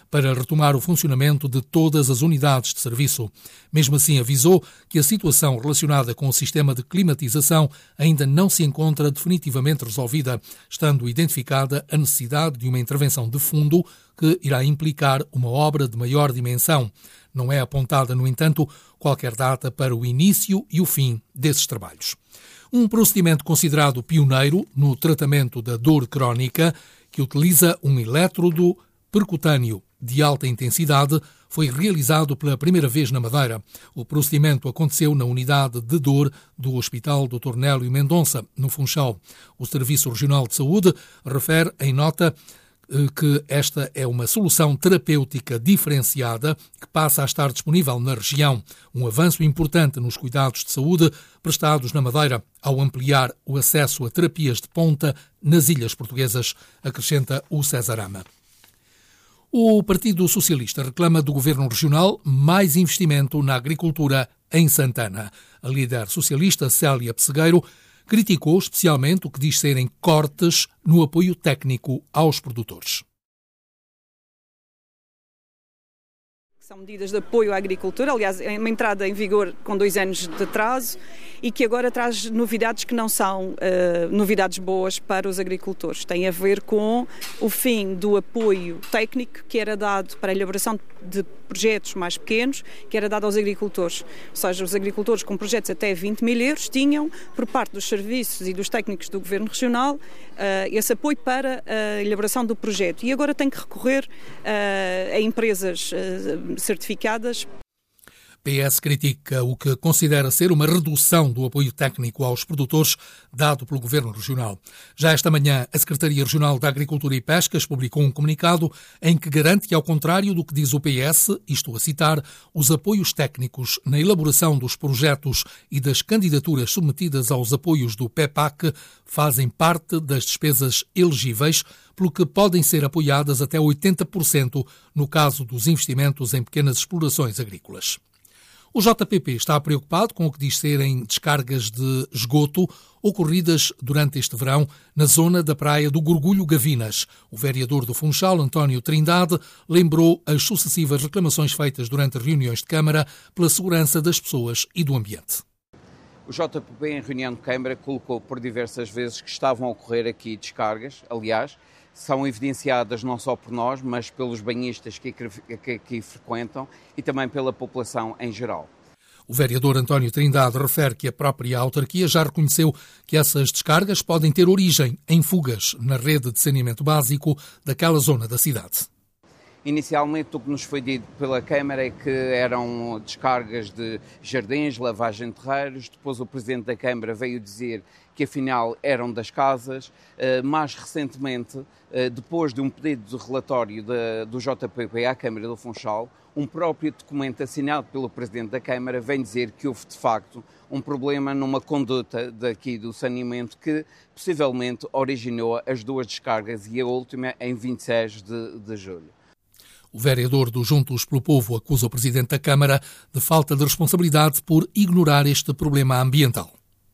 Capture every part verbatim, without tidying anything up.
para retomar o funcionamento de todas as unidades de serviço. Mesmo assim, avisou que a situação relacionada com o sistema de climatização ainda não se encontra definitivamente resolvida, estando identificada a necessidade de uma intervenção de fundo que irá implicar uma obra de maior dimensão. Não é apontada, no entanto, qualquer data para o início e o fim desses trabalhos. Um procedimento considerado pioneiro no tratamento da dor crónica, que utiliza um elétrodo percutâneo de alta intensidade, foi realizado pela primeira vez na Madeira. O procedimento aconteceu na unidade de dor do Hospital doutor Nélio Mendonça, no Funchal. O Serviço Regional de Saúde refere em nota que esta é uma solução terapêutica diferenciada que passa a estar disponível na região, um avanço importante nos cuidados de saúde prestados na Madeira, ao ampliar o acesso a terapias de ponta nas ilhas portuguesas, acrescenta o Cesarama. O Partido Socialista reclama do Governo Regional mais investimento na agricultura em Santana. A líder socialista, Célia Pessegueiro, criticou especialmente o que diz serem cortes no apoio técnico aos produtores. São medidas de apoio à agricultura, aliás, é uma entrada em vigor com dois anos de atraso e que agora traz novidades que não são uh, novidades boas para os agricultores. Tem a ver com o fim do apoio técnico que era dado para a elaboração de projetos mais pequenos, que era dado aos agricultores. Ou seja, os agricultores com projetos até vinte mil euros tinham, por parte dos serviços e dos técnicos do Governo Regional, uh, esse apoio para a elaboração do projeto. E agora tem que recorrer uh, a empresas uh, certificadas. P S critica o que considera ser uma redução do apoio técnico aos produtores dado pelo Governo Regional. Já esta manhã, a Secretaria Regional da Agricultura e Pescas publicou um comunicado em que garante que, ao contrário do que diz o P S, isto a citar, os apoios técnicos na elaboração dos projetos e das candidaturas submetidas aos apoios do P E P A C fazem parte das despesas elegíveis, pelo que podem ser apoiadas até oitenta por cento no caso dos investimentos em pequenas explorações agrícolas. O J P P está preocupado com o que diz serem descargas de esgoto ocorridas durante este verão na zona da praia do Gorgulho Gavinas. O vereador do Funchal, António Trindade, lembrou as sucessivas reclamações feitas durante reuniões de Câmara pela segurança das pessoas e do ambiente. O J P P, em reunião de Câmara, colocou por diversas vezes que estavam a ocorrer aqui descargas, aliás, são evidenciadas não só por nós, mas pelos banhistas que aqui frequentam e também pela população em geral. O vereador António Trindade refere que a própria autarquia já reconheceu que essas descargas podem ter origem em fugas na rede de saneamento básico daquela zona da cidade. Inicialmente, o que nos foi dito pela Câmara é que eram descargas de jardins, lavagem de terreiros. Depois o Presidente da Câmara veio dizer que afinal eram das casas. Mais recentemente, depois de um pedido de relatório do J P P à Câmara do Funchal, um próprio documento assinado pelo Presidente da Câmara vem dizer que houve de facto um problema numa conduta daqui do saneamento que possivelmente originou as duas descargas e a última em vinte e seis de julho. O vereador do Juntos pelo Povo acusa o Presidente da Câmara de falta de responsabilidade por ignorar este problema ambiental.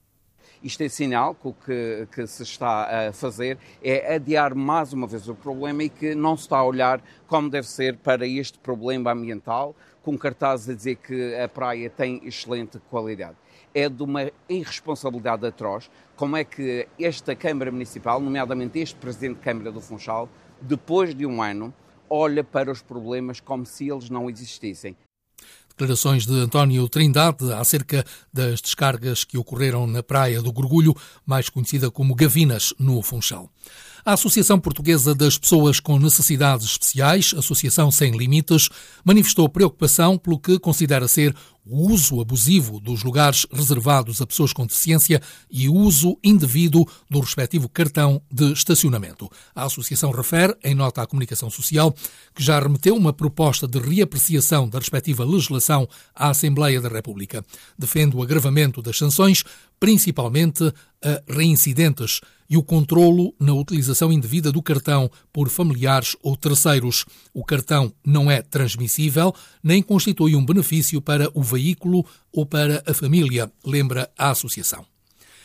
Isto é sinal que o que, que se está a fazer é adiar mais uma vez o problema e que não se está a olhar como deve ser para este problema ambiental, com cartazes a dizer que a praia tem excelente qualidade. É de uma irresponsabilidade atroz como é que esta Câmara Municipal, nomeadamente este Presidente de Câmara do Funchal, depois de um ano, olha para os problemas como se eles não existissem. Declarações de António Trindade acerca das descargas que ocorreram na praia do Gorgulho, mais conhecida como Gavinas, no Funchal. A Associação Portuguesa das Pessoas com Necessidades Especiais, Associação Sem Limites, manifestou preocupação pelo que considera ser o uso abusivo dos lugares reservados a pessoas com deficiência e o uso indevido do respectivo cartão de estacionamento. A associação refere, em nota à comunicação social, que já remeteu uma proposta de reapreciação da respectiva legislação à Assembleia da República. Defende o agravamento das sanções, principalmente a reincidentes, e o controlo na utilização indevida do cartão por familiares ou terceiros. O cartão não é transmissível, nem constitui um benefício para o veículo ou para a família, lembra a associação.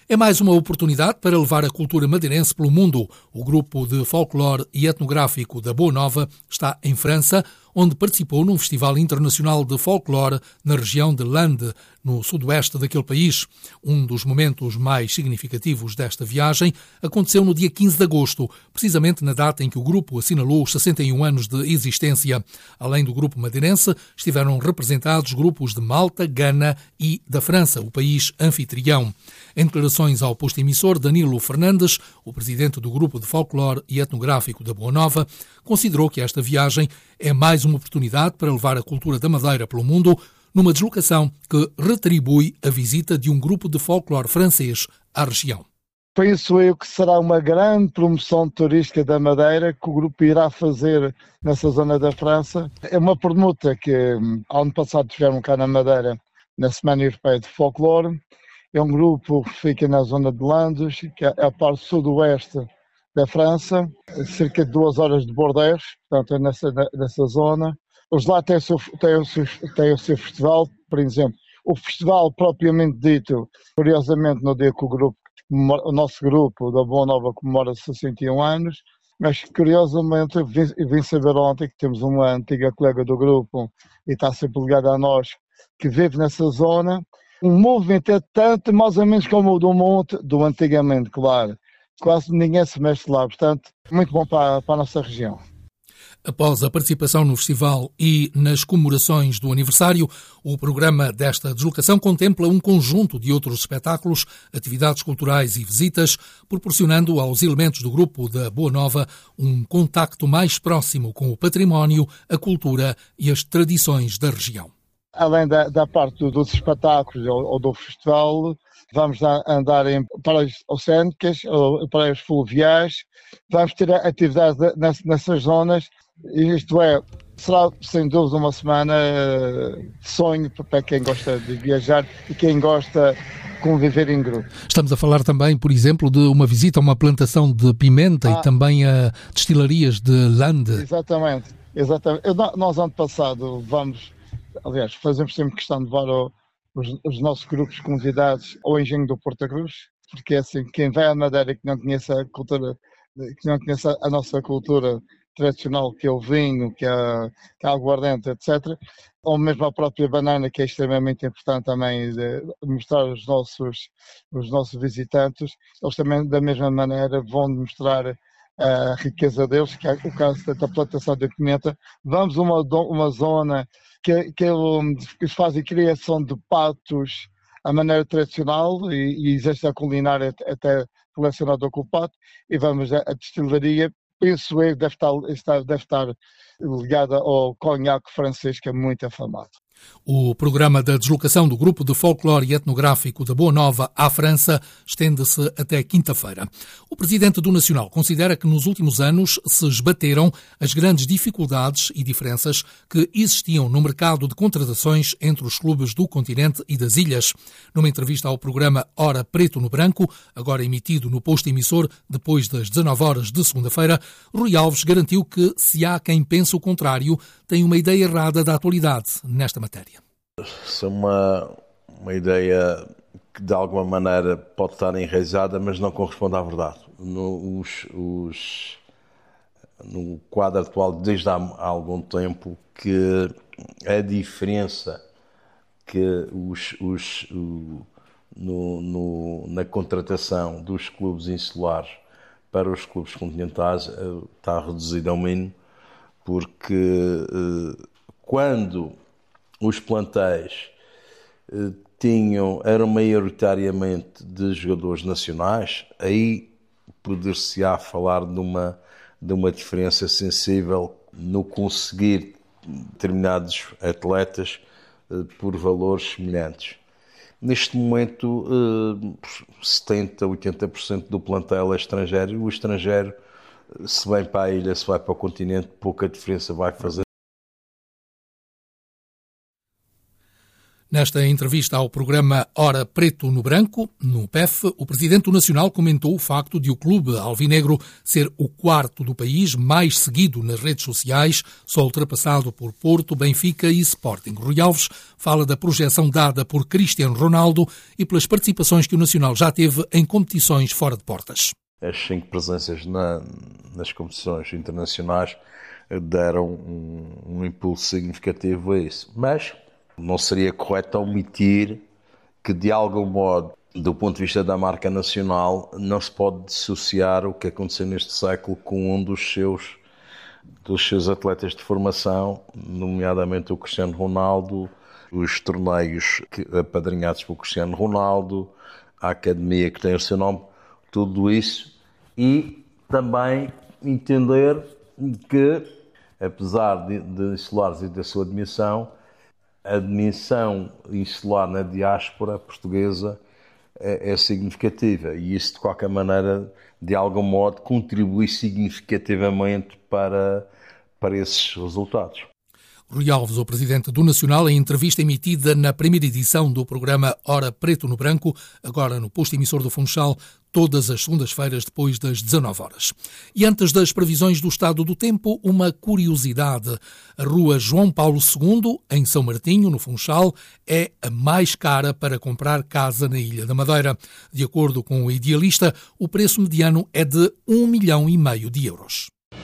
É mais uma oportunidade para levar a cultura madeirense pelo mundo. O grupo de folclore e etnográfico da Boa Nova está em França, onde participou num festival internacional de folclore na região de Landes, no sudoeste daquele país. Um dos momentos mais significativos desta viagem aconteceu no dia quinze de agosto, precisamente na data em que o grupo assinalou os sessenta e um anos de existência. Além do grupo madeirense, estiveram representados grupos de Malta, Gana e da França, o país anfitrião. Em declarações ao posto emissor, Danilo Fernandes, o presidente do grupo de folclore e etnográfico da Boa Nova, considerou que esta viagem é mais uma oportunidade para levar a cultura da Madeira pelo mundo, numa deslocação que retribui a visita de um grupo de folclore francês à região. Penso eu que será uma grande promoção turística da Madeira que o grupo irá fazer nessa zona da França. É uma permuta que ano passado tiveram cá na Madeira, na Semana Europeia de Folclore. É um grupo que fica na zona de Landes, que é a parte sudoeste da França, cerca de duas horas de Bordeaux, portanto é nessa, nessa zona. Os lá têm o, seu, têm, o seu, têm o seu festival, por exemplo. O festival propriamente dito, curiosamente no dia que o grupo, o nosso grupo da Boa Nova comemora sessenta e um anos, mas curiosamente eu vim, eu vim saber ontem que temos uma antiga colega do grupo e está sempre ligada a nós, que vive nessa zona. O movimento é tanto mais ou menos como o do Monte, do antigamente, claro. Quase ninguém se mexe lá, portanto, muito bom para, para a nossa região. Após a participação no festival e nas comemorações do aniversário, o programa desta deslocação contempla um conjunto de outros espetáculos, atividades culturais e visitas, proporcionando aos elementos do grupo da Boa Nova um contacto mais próximo com o património, a cultura e as tradições da região. Além da, da parte dos espetáculos ou, ou do festival, vamos andar em praias oceânicas ou praias fluviais, vamos ter atividades nessas zonas, isto é, será sem dúvida uma semana de sonho para quem gosta de viajar e quem gosta de conviver em grupo. Estamos a falar também, por exemplo, de uma visita a uma plantação de pimenta ah, e também a destilarias de Landes. Exatamente, exatamente. Eu, nós ano passado vamos... Aliás, fazemos sempre questão de levar o, os, os nossos grupos convidados ao Engenho do Porta Cruz, porque é assim, quem vai à Madeira que não conhece a cultura, que não conhece a nossa cultura tradicional, que é o vinho, que é, que é a aguardente, etcétera, ou mesmo a própria banana, que é extremamente importante também de mostrar aos nossos, os nossos visitantes, eles também da mesma maneira vão demonstrar a riqueza deles, que é o caso da plantação de pimenta. Vamos a uma, uma zona que, que eles fazem criação de patos à maneira tradicional e, e existe a culinária até relacionada com o pato, e vamos à destilaria, penso eu, deve estar, deve estar ligada ao conhaque francês, que é muito afamado. O programa da deslocação do grupo de folclore e etnográfico da Boa Nova à França estende-se até quinta-feira. O presidente do Nacional considera que nos últimos anos se esbateram as grandes dificuldades e diferenças que existiam no mercado de contratações entre os clubes do continente e das ilhas. Numa entrevista ao programa Hora Preto no Branco, agora emitido no posto emissor depois das dezanove horas de segunda-feira, Rui Alves garantiu que, se há quem pense o contrário, tem uma ideia errada da atualidade nesta matéria. Isso é uma, uma ideia que de alguma maneira pode estar enraizada, mas não corresponde à verdade. No, os, os, no quadro atual, desde há, há algum tempo, que a diferença que os, os, o, no, no, na contratação dos clubes insulares para os clubes continentais está reduzida ao mínimo, porque quando os plantéis eh, tinham, eram maioritariamente de jogadores nacionais, aí poder-se-á falar de uma, de uma diferença sensível no conseguir determinados atletas eh, por valores semelhantes. Neste momento, eh, setenta, oitenta por cento do plantel é estrangeiro, e o estrangeiro, se vem para a ilha, se vai para o continente, pouca diferença vai fazer. Nesta entrevista ao programa Hora Preto no Branco, no P E F, o Presidente do Nacional comentou o facto de o clube alvinegro ser o quarto do país mais seguido nas redes sociais, só ultrapassado por Porto, Benfica e Sporting. Rui Alves fala da projeção dada por Cristiano Ronaldo e pelas participações que o Nacional já teve em competições fora de portas. As cinco presenças na, nas competições internacionais deram um, um impulso significativo a isso. Mas não seria correto omitir que, de algum modo, do ponto de vista da marca nacional, não se pode dissociar o que aconteceu neste século com um dos seus, dos seus atletas de formação, nomeadamente o Cristiano Ronaldo, os torneios que, apadrinhados pelo Cristiano Ronaldo, a academia que tem o seu nome, tudo isso, e também entender que, apesar de, de insulares e da sua admissão, a admissão insular na diáspora portuguesa é, é significativa e isso, de qualquer maneira, de algum modo, contribui significativamente para, para esses resultados. Rui Alves, o Presidente do Nacional, em entrevista emitida na primeira edição do programa Hora Preto no Branco, agora no posto emissor do Funchal, todas as segundas-feiras depois das dezanove horas. E antes das previsões do estado do tempo, uma curiosidade. A rua João Paulo segundo, em São Martinho, no Funchal, é a mais cara para comprar casa na Ilha da Madeira. De acordo com o Idealista, o preço mediano é de um milhão e meio de euros.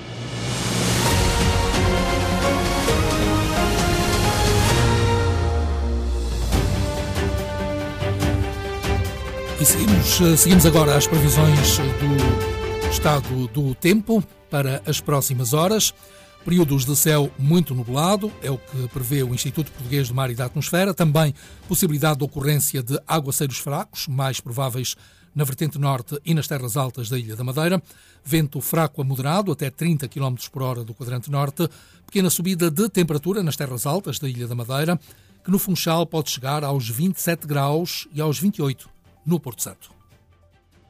E seguimos, seguimos agora as previsões do estado do tempo para as próximas horas. Períodos de céu muito nublado, é o que prevê o Instituto Português do Mar e da Atmosfera. Também possibilidade de ocorrência de aguaceiros fracos, mais prováveis na vertente norte e nas terras altas da Ilha da Madeira. Vento fraco a moderado, até trinta quilómetros por hora do quadrante norte. Pequena subida de temperatura nas terras altas da Ilha da Madeira, que no Funchal pode chegar aos vinte e sete graus e aos vinte e oito no Porto Santo.